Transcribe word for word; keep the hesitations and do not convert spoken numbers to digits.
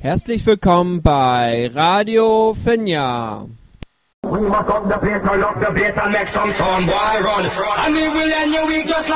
Herzlich willkommen bei Radio Finja. We must up the place, turn up the place and make some sound boy run. And we will end your week just like